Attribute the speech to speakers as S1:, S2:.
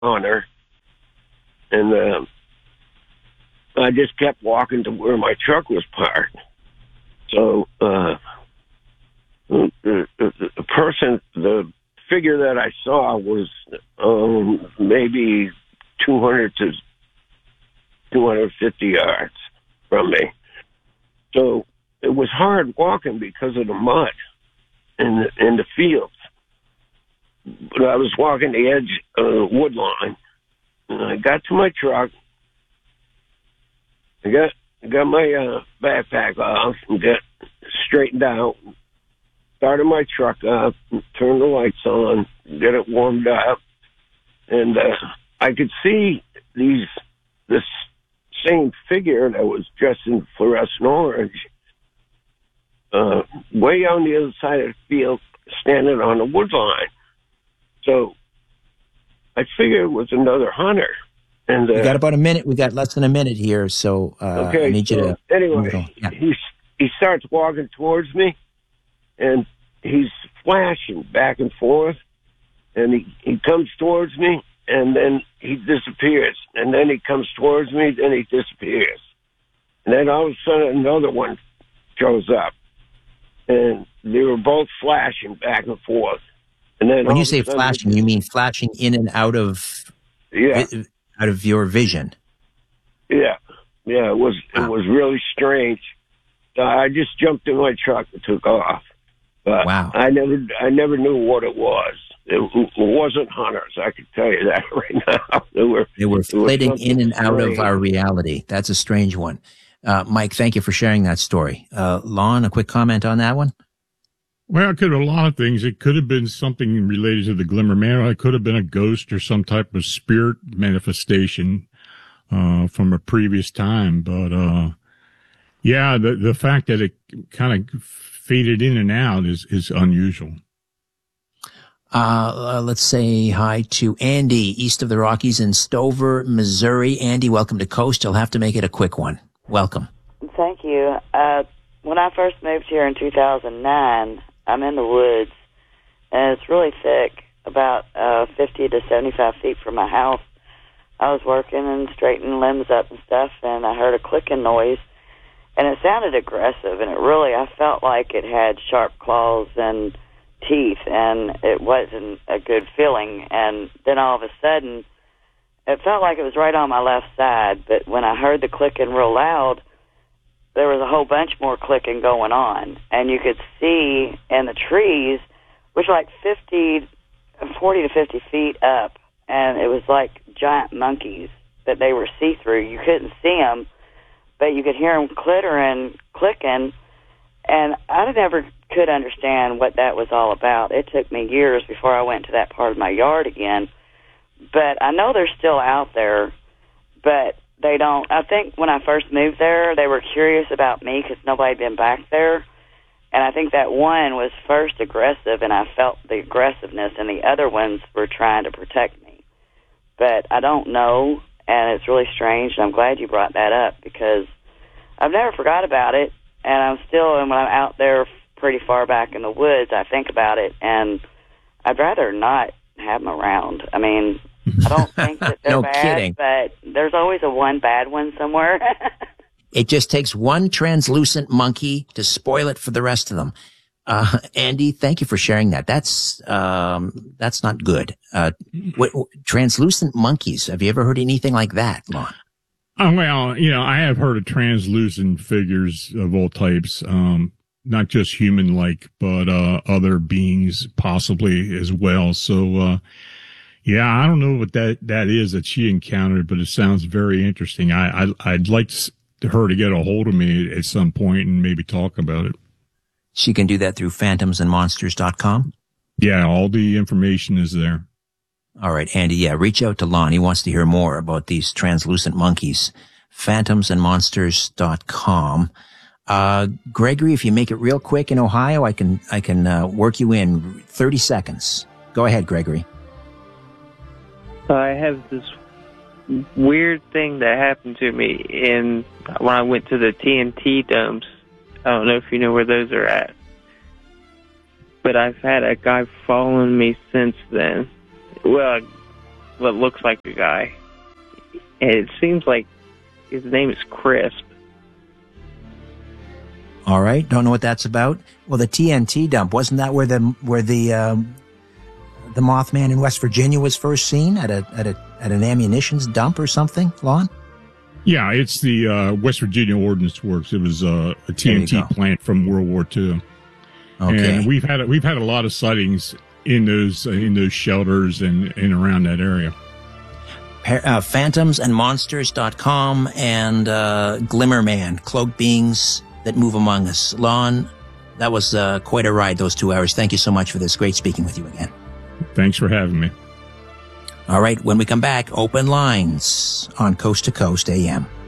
S1: hunter, and I just kept walking to where my truck was parked. So the figure that I saw was maybe 200 to 250 yards from me. So it was hard walking because of the mud in the fields. But I was walking the edge of the wood line, and I got to my truck. I got my backpack off and got straightened out. Started my truck up, turned the lights on, get it warmed up, and I could see this same figure that was dressed in fluorescent orange way on the other side of the field, standing on the wood line. So I figured it was another hunter. And
S2: we got about a minute. We got less than a minute here, so
S1: okay,
S2: I need you to.
S1: Anyway,
S2: yeah.
S1: he starts walking towards me, and he's flashing back and forth, and he comes towards me, and then he disappears, and then he comes towards me, then he disappears, and then all of a sudden another one shows up, and they were both flashing back and forth. And then
S2: when you say flashing, you mean flashing in and out of your vision? Yeah. It was
S1: really strange. So I just jumped in my truck and took off. But
S2: wow.
S1: I never knew what it was. It wasn't hunters, I can tell you that right now.
S2: They were flitting in and out of our reality. That's a strange one. Mike, thank you for sharing that story. Lon, a quick comment on that one?
S3: Well, it could have been a lot of things. It could have been something related to the Glimmer Man. It could have been a ghost or some type of spirit manifestation from a previous time. But yeah, the fact that it kind of faded in and out is unusual.
S2: Let's say hi to Andy, east of the Rockies in Stover, Missouri. Andy, welcome to Coast. You'll have to make it a quick one. Welcome.
S4: Thank you. When I first moved here in 2009, I'm in the woods, and it's really thick, about 50 to 75 feet from my house. I was working and straightening limbs up and stuff, and I heard a clicking noise, and it sounded aggressive, and I felt like it had sharp claws and teeth, and it wasn't a good feeling. And then all of a sudden, it felt like it was right on my left side, but when I heard the clicking real loud, there was a whole bunch more clicking going on, and you could see in the trees, which were like 40 to 50 feet up, and it was like giant monkeys, but they were see-through. You couldn't see them, but you could hear them clicking, and I never could understand what that was all about. It took me years before I went to that part of my yard again, but I know they're still out there, but they don't. I think when I first moved there, they were curious about me because nobody had been back there. And I think that one was first aggressive, and I felt the aggressiveness, and the other ones were trying to protect me. But I don't know, and it's really strange, and I'm glad you brought that up because I've never forgot about it, and when I'm out there pretty far back in the woods, I think about it, and I'd rather not have them around. I mean, I don't think that they're
S2: no
S4: bad,
S2: kidding.
S4: But there's always a one bad one somewhere.
S2: It just takes one translucent monkey to spoil it for the rest of them. Andy, thank you for sharing that. That's not good. Translucent monkeys. Have you ever heard anything like that, Lon?
S3: Well, I have heard of translucent figures of all types, not just human-like, but other beings possibly as well. So, yeah, I don't know what that is that she encountered, but it sounds very interesting. I'd like her to get a hold of me at some point and maybe talk about it.
S2: She can do that through phantomsandmonsters.com?
S3: Yeah, all the information is there.
S2: All right, Andy, yeah, reach out to Lon. He wants to hear more about these translucent monkeys. Phantomsandmonsters.com. Gregory, if you make it real quick in Ohio, I can work you in 30 seconds. Go ahead, Gregory.
S5: I have this weird thing that happened to me when I went to the TNT domes. I don't know if you know where those are at. But I've had a guy following me since then. Well, what looks like a guy. And it seems like his name is Crisp.
S2: All right. Don't know what that's about. Well, the TNT dump, wasn't that where the Mothman in West Virginia was first seen at an ammunitions dump or something, Lon?
S3: Yeah, it's the West Virginia Ordnance Works. It was a TNT plant from World War II.
S2: Okay.
S3: And we've had a lot of sightings in those shelters and around that area.
S2: Phantomsandmonsters.com and Glimmerman, cloaked beings that move among us. Lon, that was quite a ride, those 2 hours. Thank you so much for this. Great speaking with you again.
S3: Thanks for having me.
S2: All right, when we come back, open lines on Coast to Coast AM.